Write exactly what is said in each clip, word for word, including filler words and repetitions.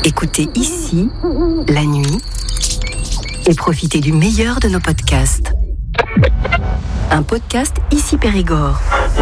Écoutez ici, la nuit, et profitez du meilleur de nos podcasts. Un podcast Ici Périgord.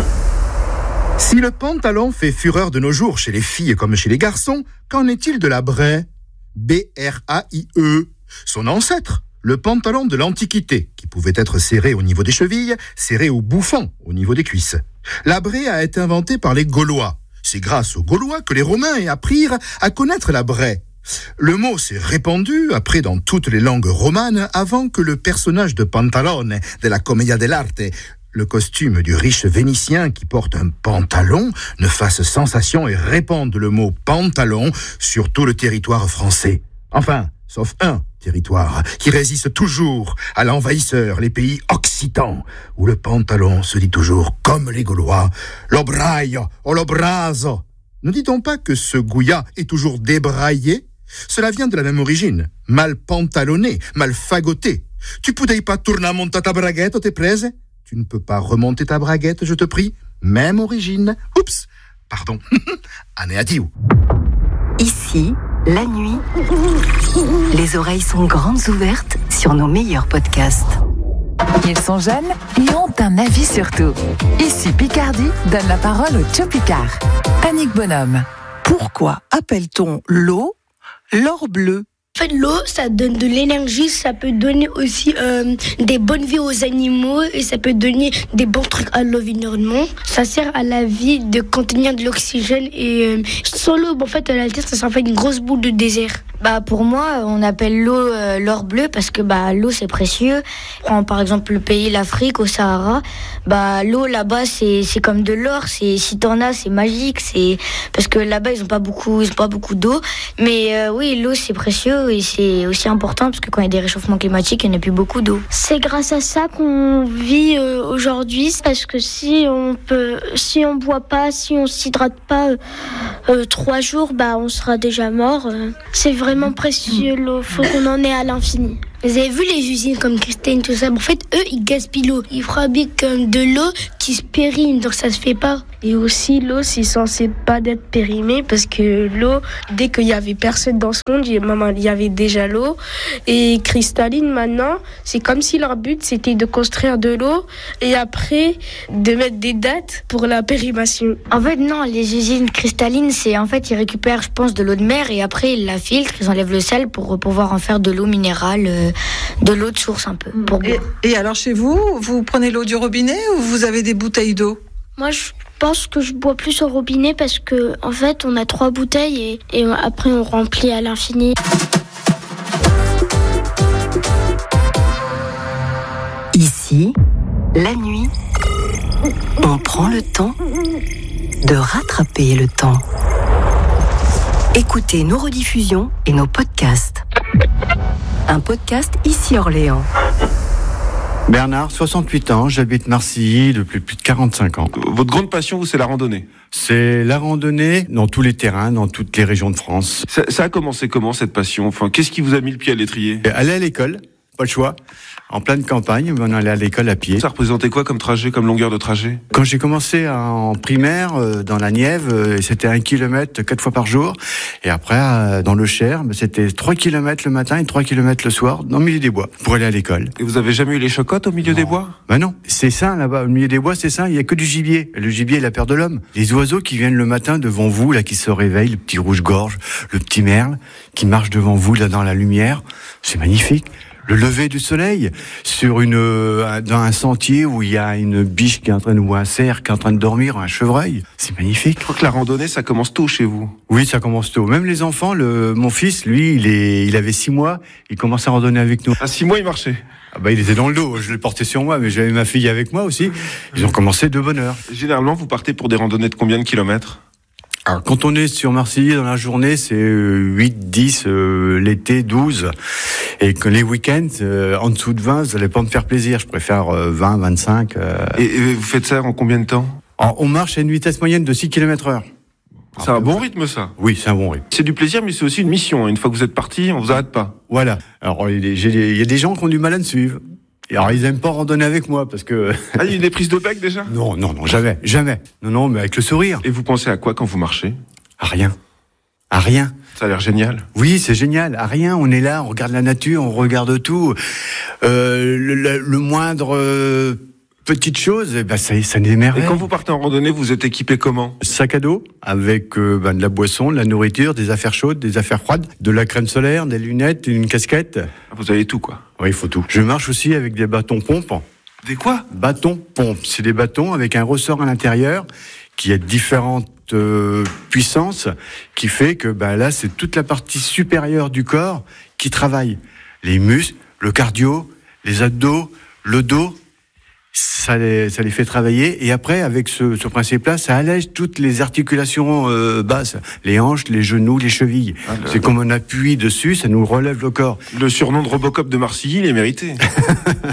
Si le pantalon fait fureur de nos jours chez les filles comme chez les garçons, qu'en est-il de la braie ? B R A I E. Son ancêtre, le pantalon de l'Antiquité, qui pouvait être serré au niveau des chevilles, serré au bouffon, au niveau des cuisses. La braie a été inventée par les Gaulois. C'est grâce aux Gaulois que les Romains apprirent à connaître la braie. Le mot s'est répandu après dans toutes les langues romanes avant que le personnage de Pantalone de la Commedia dell'arte, le costume du riche Vénitien qui porte un pantalon, ne fasse sensation et répande le mot pantalon sur tout le territoire français. Enfin, sauf un territoire qui résiste toujours à l'envahisseur, les pays occitans, où le pantalon se dit toujours, comme les Gaulois, l'obraio o l'obraso. Ne dit-on pas que ce gouillat est toujours débraillé ? Cela vient de la même origine, mal pantalonné, mal fagoté. Tu poudais pas tourner à monter ta braguette, t'es prese ? Tu ne peux pas remonter ta braguette, je te prie. Même origine. Oups, pardon. Anéadiou. Ici, la nuit, les oreilles sont grandes ouvertes sur nos meilleurs podcasts. Ils sont jeunes et ont un avis sur tout. Ici Picardie donne la parole au Tcho Picard. Annick Bonhomme. Pourquoi appelle-t-on l'eau l'or bleu ? En fait, l'eau, ça donne de l'énergie, ça peut donner aussi euh, des bonnes vies aux animaux et ça peut donner des bons trucs à l'environnement. Ça sert à la vie de contenir de l'oxygène et euh, sans l'eau, en fait, à la terre, ça s'en fait une grosse boule de désert. Bah pour moi, on appelle l'eau euh, l'or bleu parce que bah l'eau c'est précieux. Prends par exemple le pays l'Afrique au Sahara, bah l'eau là-bas c'est c'est comme de l'or, c'est si t'en as c'est magique, c'est parce que là-bas ils ont pas beaucoup ils ont pas beaucoup d'eau, mais euh, oui l'eau c'est précieux et c'est aussi important parce que quand il y a des réchauffements climatiques, il n'y en a plus beaucoup d'eau. C'est grâce à ça qu'on vit euh, aujourd'hui parce que si on peut si on boit pas, si on s'hydrate pas euh, euh, trois jours, bah on sera déjà mort. Euh. C'est vrai vraiment précieux l'eau, faut qu'on en ait à l'infini. Vous avez vu les usines comme Christine, tout ça, en fait, eux, ils gaspillent l'eau. Ils fabriquent de l'eau qui se périme, donc ça se fait pas. Et aussi, l'eau, c'est censé pas d'être périmée, parce que l'eau, dès qu'il y avait personne dans ce monde, il y avait déjà l'eau. Et cristalline, maintenant, c'est comme si leur but, c'était de construire de l'eau, et après, de mettre des dates pour la périmation. En fait, non, les usines cristallines, c'est, en fait, ils récupèrent, je pense, de l'eau de mer, et après, ils la filtrent, ils enlèvent le sel pour pouvoir en faire de l'eau minérale, euh, de l'eau de source un peu. Pour et, et alors chez vous, vous prenez l'eau du robinet ou vous avez des bouteilles d'eau ? Moi, je pense que je bois plus au robinet parce que, en fait, on a trois bouteilles et, et après on remplit à l'infini. Ici, la nuit, on prend le temps de rattraper le temps. Écoutez nos rediffusions et nos podcasts. Un podcast Ici Orléans. Bernard, soixante-huit ans, j'habite Marcilly depuis plus de quarante-cinq ans. Votre grande passion, vous, c'est la randonnée ? C'est la randonnée dans tous les terrains, dans toutes les régions de France. Ça, ça a commencé comment, cette passion ? Enfin, qu'est-ce qui vous a mis le pied à l'étrier ? Aller à l'école, pas le choix. En pleine campagne, on allait à l'école à pied. Ça représentait quoi comme trajet, comme longueur de trajet ? Quand j'ai commencé en primaire, euh, dans la Nièvre, euh, c'était un kilomètre quatre fois par jour. Et après, euh, dans le Cher, c'était trois kilomètres le matin et trois kilomètres le soir, dans le milieu des bois, pour aller à l'école. Et vous avez jamais eu les chocottes au milieu non. des bois ? Ben non, c'est sain là-bas, au milieu des bois, c'est sain, il y a que du gibier. Le gibier est la paire de l'homme. Les oiseaux qui viennent le matin devant vous, là, qui se réveillent, le petit rouge-gorge, le petit merle, qui marche devant vous, là, dans la lumière, c'est magnifique. Le lever du soleil sur une euh, dans un sentier où il y a une biche qui est en train de, ou un cerf qui est en train de dormir, un chevreuil, c'est magnifique. Je crois que la randonnée, ça commence tôt chez vous. Oui, ça commence tôt. Même les enfants, le mon fils, lui, il est, il avait six mois, il commençait à randonner avec nous. À six mois, il marchait. Ah bah il était dans le dos, je l'ai porté sur moi, mais j'avais ma fille avec moi aussi. Ils ont commencé de bonne heure. Généralement, vous partez pour des randonnées de combien de kilomètres ? Alors, quand on est sur Marseille dans la journée, c'est huit, dix, euh, l'été, douze. Et que les week-ends, euh, en dessous de vingt, vous n'allez pas me faire plaisir. Je préfère euh, vingt, vingt-cinq. Euh... Et, et vous faites ça en combien de temps ? Alors, on marche à une vitesse moyenne de six kilomètres heure. C'est un bon rythme, ça ? Oui, c'est un bon rythme. C'est du plaisir, mais c'est aussi une mission. Une fois que vous êtes parti, on vous arrête pas. Voilà. Alors, il y a des gens qui ont du mal à me suivre. Et alors, ils aiment pas randonner avec moi, parce que... Ah, il y a eu des prises de bec, déjà ? Non, non, non, jamais, jamais. Non, non, mais avec le sourire. Et vous pensez à quoi quand vous marchez ? À rien. À rien. Ça a l'air génial. Oui, c'est génial. À rien, on est là, on regarde la nature, on regarde tout. Euh, le, le, le moindre euh, petite chose, eh ben, ça, ça n'émerveille. Et quand vous partez en randonnée, vous êtes équipé comment ? Sac à dos, avec euh, ben, de la boisson, de la nourriture, des affaires chaudes, des affaires froides, de la crème solaire, des lunettes, une casquette. Vous avez tout, quoi. Oui, il faut tout. Je marche aussi avec des bâtons pompes. Des quoi ? Bâtons pompes. C'est des bâtons avec un ressort à l'intérieur qui a différentes euh, puissances, qui fait que ben, là, c'est toute la partie supérieure du corps qui travaille. Les muscles, le cardio, les abdos, le dos, ça les, ça les fait travailler. Et après, avec ce, ce principe-là, ça allège toutes les articulations euh, basses, les hanches, les genoux, les chevilles. Ah, le... C'est comme on appuie dessus, ça nous relève le corps. Le surnom de Robocop de Marcilly, il est mérité.